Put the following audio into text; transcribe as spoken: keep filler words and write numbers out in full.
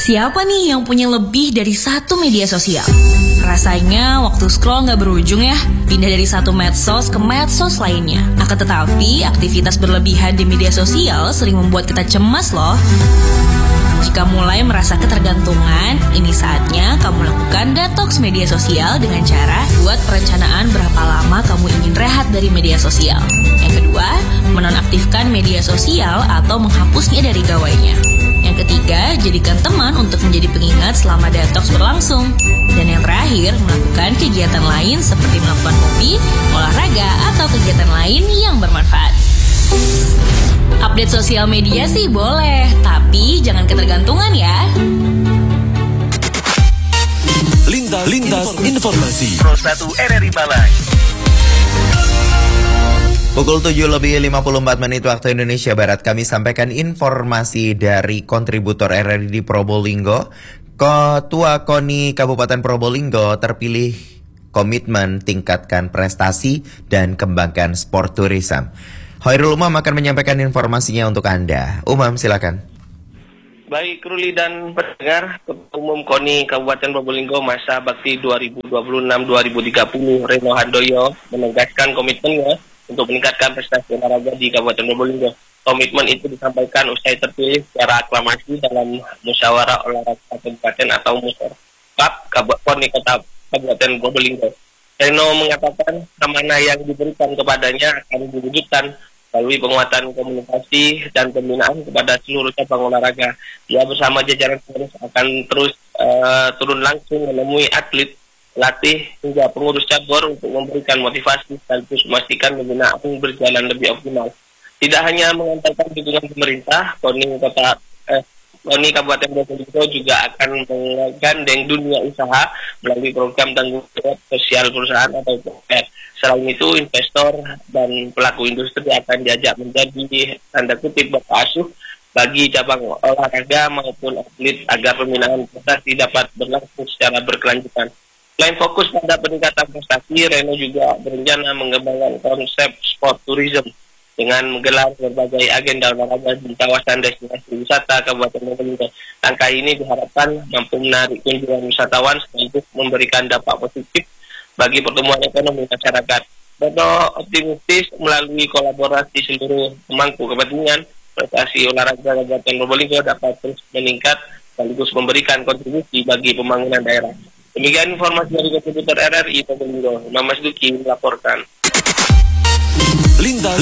Siapa nih yang punya lebih dari satu media sosial? Rasanya waktu scroll nggak berujung ya, pindah dari satu medsos ke medsos lainnya. Akan tetapi, aktivitas berlebihan di media sosial sering membuat kita cemas loh. Jika mulai merasa ketergantungan, ini saatnya kamu lakukan detox media sosial dengan cara buat perencanaan berapa lama kamu ingin rehat dari media sosial. Yang kedua, menonaktifkan media sosial atau menghapusnya dari gawainya. Yang ketiga, jadikan teman untuk menjadi pengingat selama detox berlangsung. Dan yang terakhir, melakukan kegiatan lain seperti melakukan hobi, olahraga, atau kegiatan lain yang bermanfaat. Update sosial media sih boleh, tapi jangan ketergantungan ya. Lintas, Lintas Informasi Pro satu R R I Malang. Pukul tujuh lebih lima puluh empat menit waktu Indonesia Barat, kami sampaikan informasi dari kontributor R R I di Probolinggo. Ketua KONI Kabupaten Probolinggo terpilih komitmen tingkatkan prestasi dan kembangkan sport tourism. Hoirul Umam akan menyampaikan informasinya untuk Anda. Umam, silakan. Baik, Ruli dan pendengar, Ketua Umum KONI Kabupaten Probolinggo masa bakti dua ribu dua puluh enam sampai dua ribu tiga puluh, Reno Handoyo, menegaskan komitmennya untuk meningkatkan prestasi olahraga di Kabupaten Probolinggo. Komitmen itu disampaikan usai terpilih secara aklamasi dalam musyawarah olahraga kabupaten atau musyawarah KONI Kota Kabupaten Probolinggo. Reno mengatakan amanah yang diberikan kepadanya akan diwujudkan melalui penguatan komunikasi dan pembinaan kepada seluruh cabang olahraga. Dia bersama jajaran pengurus akan terus uh, turun langsung menemui atlet, pelatih hingga pengurus cabur untuk memberikan motivasi sekaligus memastikan pembinaan berjalan lebih optimal. Tidak hanya mengantarkan dukungan pemerintah, KONI Kota eh, KONI Kabupaten Probolinggo juga akan menggandeng dunia usaha melalui program tanggung jawab sosial perusahaan atau P R. Selain itu, investor dan pelaku industri akan diajak menjadi tanda kutip bapak asuh bagi cabang olahraga maupun atlet agar pembinaan prestasi dapat berlangsung secara berkelanjutan. Selain fokus pada peningkatan prestasi, Reno juga berencana mengembangkan konsep sport tourism dengan menggelar berbagai agenda olahraga di kawasan destinasi wisata Kabupaten Probolinggo. Langkah ini diharapkan mampu menarik kunjungan wisatawan sekaligus memberikan dampak positif bagi pertumbuhan ekonomi masyarakat. Reno optimistis melalui kolaborasi seluruh pemangku kepentingan, prestasi olahraga Kabupaten Probolinggo dapat terus meningkat sekaligus memberikan kontribusi bagi pembangunan daerah. Demikian informasi dari kontributor R R I Probolinggo. Mamas Duki melaporkan. Lintas,